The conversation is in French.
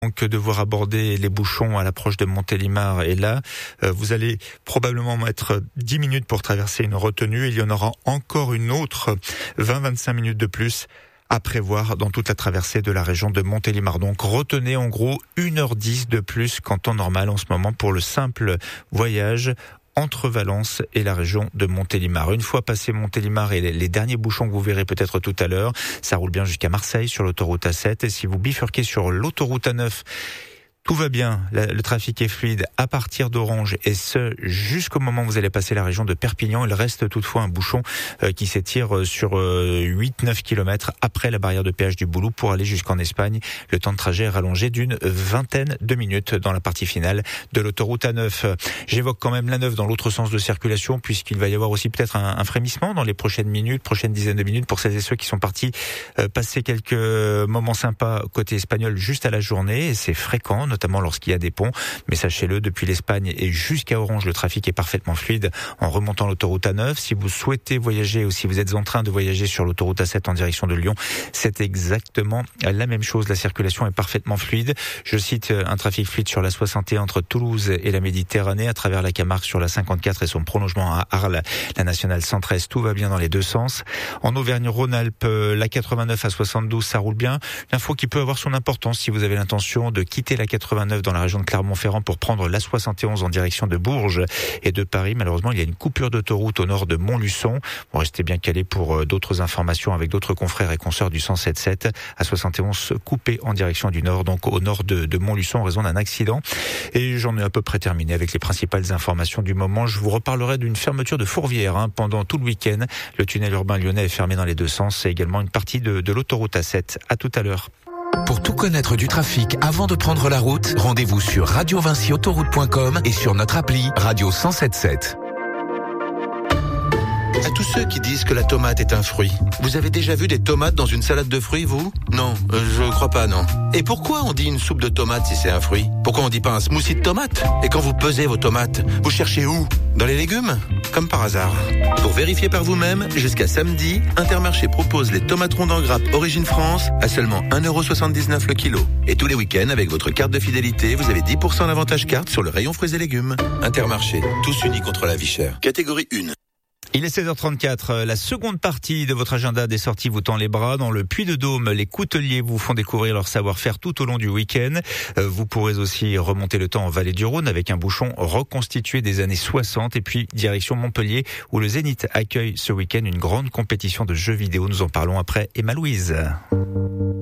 Donc devoir aborder les bouchons à l'approche de Montélimar, et là vous allez probablement mettre 10 minutes pour traverser une retenue. Il y en aura encore une autre 20-25 minutes de plus à prévoir dans toute la traversée de la région de Montélimar. Donc retenez en gros 1h10 de plus qu'en temps normal en ce moment pour le simple voyage entre Valence et la région de Montélimar. Une fois passé Montélimar et les derniers bouchons que vous verrez peut-être tout à l'heure, ça roule bien jusqu'à Marseille sur l'autoroute A7. Et si vous bifurquez sur l'autoroute A9, tout va bien, le trafic est fluide à partir d'Orange, et ce jusqu'au moment où vous allez passer la région de Perpignan. Il reste toutefois un bouchon qui s'étire sur 8-9 km après la barrière de péage du Boulou pour aller jusqu'en Espagne. Le temps de trajet est rallongé d'une vingtaine de minutes dans la partie finale de l'autoroute A9. J'évoque quand même l'A9 dans l'autre sens de circulation, puisqu'il va y avoir aussi peut-être un frémissement dans les prochaines dizaines de minutes pour celles et ceux qui sont partis passer quelques moments sympas côté espagnol juste à la journée. Et c'est fréquent, notamment lorsqu'il y a des ponts. Mais sachez-le, depuis l'Espagne et jusqu'à Orange, le trafic est parfaitement fluide en remontant l'autoroute A9. Si vous souhaitez voyager ou si vous êtes en train de voyager sur l'autoroute A7 en direction de Lyon, c'est exactement la même chose. La circulation est parfaitement fluide. Je cite un trafic fluide sur la 61 entre Toulouse et la Méditerranée, à travers la Camargue sur la 54 et son prolongement à Arles, la nationale 113. Tout va bien dans les deux sens. En Auvergne-Rhône-Alpes, la 89 à 72, ça roule bien. Une info qui peut avoir son importance si vous avez l'intention de quitter la 89 dans la région de Clermont-Ferrand pour prendre la 71 en direction de Bourges et de Paris. Malheureusement, il y a une coupure d'autoroute au nord de Montluçon. Vous restez bien calé pour d'autres informations avec d'autres confrères et consoeurs du 107.7. À 71 coupé en direction du nord, donc au nord de Montluçon en raison d'un accident. Et j'en ai à peu près terminé avec les principales informations du moment. Je vous reparlerai d'une fermeture de Fourvière pendant tout le week-end. Le tunnel urbain lyonnais est fermé dans les deux sens. C'est également une partie de l'autoroute A7. À tout à l'heure. Pour tout connaître du trafic avant de prendre la route, rendez-vous sur radiovincyautoroute.com et sur notre appli Radio 107.7. À tous ceux qui disent que la tomate est un fruit, vous avez déjà vu des tomates dans une salade de fruits, vous ? Non, je crois pas, non. Et pourquoi on dit une soupe de tomates si c'est un fruit ? Pourquoi on dit pas un smoothie de tomates ? Et quand vous pesez vos tomates, vous cherchez où ? Dans les légumes ? Comme par hasard. Pour vérifier par vous-même, jusqu'à samedi, Intermarché propose les tomates rondes en grappe Origine France à seulement 1,79€ le kilo. Et tous les week-ends, avec votre carte de fidélité, vous avez 10% d'avantage carte sur le rayon fruits et légumes. Intermarché, tous unis contre la vie chère. Catégorie 1. Il est 16h34, la seconde partie de votre agenda des sorties vous tend les bras. Dans le Puy-de-Dôme, les couteliers vous font découvrir leur savoir-faire tout au long du week-end. Vous pourrez aussi remonter le temps en Vallée du Rhône avec un bouchon reconstitué des années 60. Et puis direction Montpellier où le Zénith accueille ce week-end une grande compétition de jeux vidéo. Nous en parlons après Emma Louise.